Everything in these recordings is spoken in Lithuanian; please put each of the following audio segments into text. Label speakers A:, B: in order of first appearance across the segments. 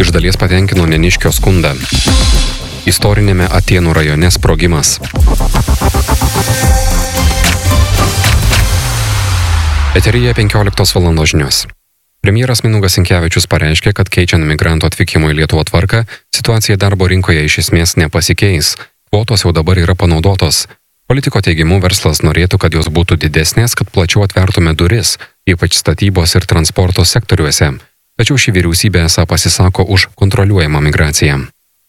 A: Iš dalies patenkino Neniškio skundą. Istorinėme Atėnų rajone sprogimas. Eteryje 15 val. Žinios. Premjeras Mindaugas Sinkevičius pareiškė, kad keičiant migrantų atvykimo į Lietuvą tvarką, situacija darbo rinkoje iš esmės nepasikeis. Kvotos jau dabar yra panaudotos. Politiko teigimu, verslas norėtų, kad jos būtų didesnės, kad plačiau atvertume duris, ypač statybos ir transporto sektoriuose. Tačiau ši vyriausybė esą pasisako už kontroliuojamą migraciją.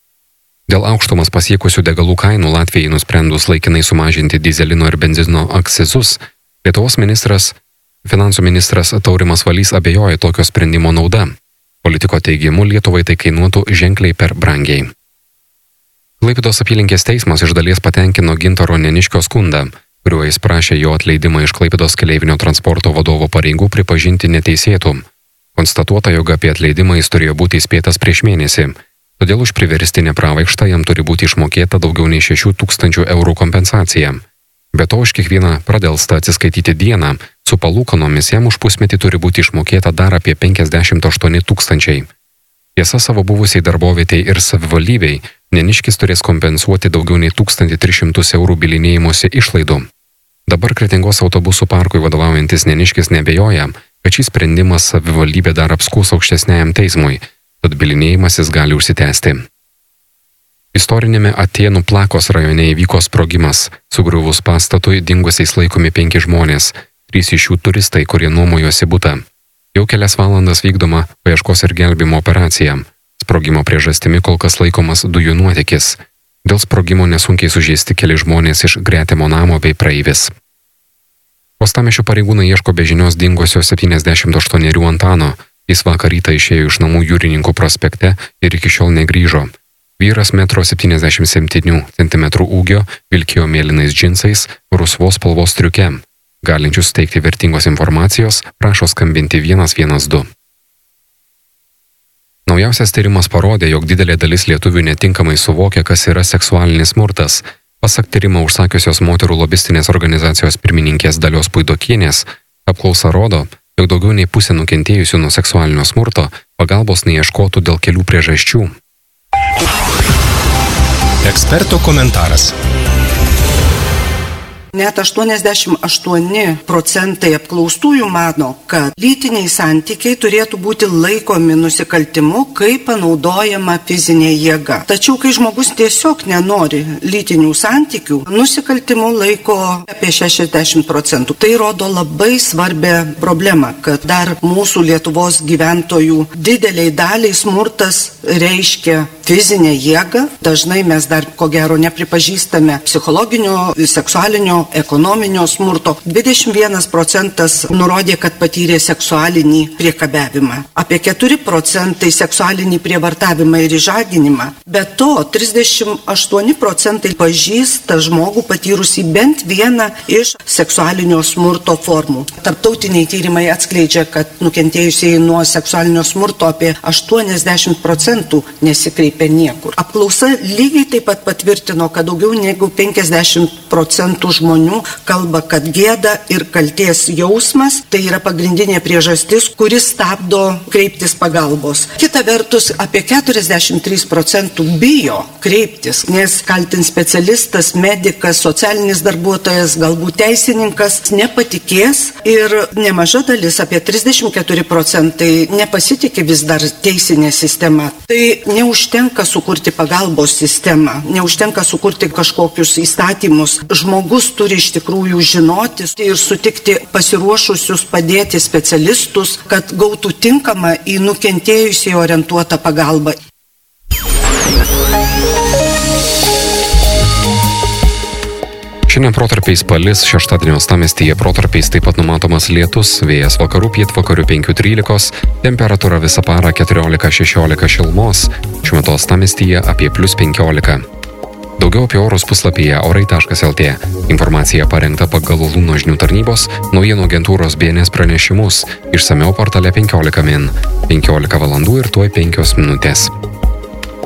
A: Dėl aukštumas pasiekusių degalų kainų Latvijai nusprendus laikinai sumažinti dyzelino ir benzino akcizus, Lietuvos finansų ministras Taurimas Valys abejoja tokio sprendimo nauda. Politiko teigimu, Lietuvai tai kainuotų ženkliai per brangiai. Klaipėdos apylinkės teismas iš dalies patenkino Gintaro Neniškio skundą, kuriuo jis prašė jo atleidimą iš Klaipėdos keleivinio transporto vadovo pareigų pripažinti neteisėtų. Konstatuota, jog apie atleidimą jis turėjo būti įspėtas prieš mėnesį, todėl už priverstinę pravaikštą jam turi būti išmokėta daugiau nei 6 000 eurų kompensacija. Be to, už kiekvieną pradelstą atsiskaityti dieną su palūkanomis jam už pusmetį turi būti išmokėta dar apie 58 000. Tiesa, savo buvusiai darbovietei ir savivaldybei Neniškis turės kompensuoti daugiau nei 1300 eurų bylinėjimosi išlaidų. Dabar Kretingos autobusų parkui vadovaujantis Neniškis nebejoja, kad šį sprendimą savivaldybė dar apskųs aukštesniajam teismui, tad bylinėjimasis gali užsitęsti. Istorinėme Atėnų Plakos rajone įvyko sprogimas. Sugriuvus pastatui dingusiais laikomi 5 žmonės, 3 iš jų turistai, kurie nuomojosi butą. Jau kelias valandas vykdoma paieškos ir gelbėjimo operacija. Sprogimo priežastimi kol kas laikomas dujų nuotėkis. Dėl sprogimo nesunkiai sužeisti keli žmonės iš gretimo namo bei praeivis. Uostamiesčio pareigūnai ieško be žinios dingusio 78 Antano. Jis vakar rytą išėjo iš namų Jūrininkų prospekte ir iki šiol negrįžo. Vyras 1,77 cm ūgio, vilkėjo mėlynais džinsais, rusvos spalvos striuke. Galinčius teikti vertingos informacijos, prašo skambinti 112. Naujausias tyrimas parodė, jog didelė dalis lietuvių netinkamai suvokia, kas yra seksualinis smurtas. Pasak tyrimą užsakiusios moterų lobistinės organizacijos pirmininkės Dalios Puidokienės, apklausa rodo, jog daugiau nei pusė nukentėjusių nuo seksualinio smurto pagalbos neieškotų dėl kelių priežasčių.
B: Eksperto komentaras.
C: Net 88% apklaustųjų mano, kad lytiniai santykiai turėtų būti laikomi nusikaltimu, kai panaudojama fizinė jėga. Tačiau, kai žmogus tiesiog nenori lytinių santykių, nusikaltimu laiko apie 60%. Tai rodo labai svarbią problemą, kad dar mūsų Lietuvos gyventojų dideliai daliai smurtas reiškia fizinę jėgą. Dažnai mes dar ko gero nepripažįstame psichologinio, seksualinio, ekonominio smurto. 21% nurodė, kad patyrė seksualinį priekabiavimą. Apie 4% seksualinį prievartavimą ir išžaginimą. Be to, 38% pažįsta žmogų patyrusį bent vieną iš seksualinio smurto formų. Tarptautiniai tyrimai atskleidžia, kad nukentėjusieji nuo seksualinio smurto apie 80% nesikreipia niekur. Apklausa lygiai taip pat patvirtino, kad daugiau negu 50% žmonių kalba, kad gėda ir kaltės jausmas tai yra pagrindinė priežastis, kuris stabdo kreiptis pagalbos. Kita vertus, apie 43% bijo kreiptis, nes kaltins specialistas, medikas, socialinis darbuotojas, galbūt teisininkas nepatikės ir nemaža dalis, apie 34% nepasitikė vis dar teisinė sistema. Tai neužtenka sukurti pagalbos sistemą, neužtenka sukurti kažkokius įstatymus. Žmogus turi iš tikrųjų žinoti ir sutikti pasiruošusius padėti specialistus, kad gautų tinkamą į nukentėjusį orientuotą pagalbą.
A: Šiandien protarpiais palis, šeštadienio uostamiestyje protarpiais taip pat numatomas lietus, vėjas vakarų pietvakarių 5-13, temperatūra visą parą 14-16 šilumos, šiuo metu uostamiestyje apie +15. Daugiau apie orus puslapyje orai.lt. Informacija parengta pagal Luno žinių tarnybos, naujienų agentūros BNS pranešimus, išsamiau portale 15 min. 15 valandų ir tuoj 5 minutės.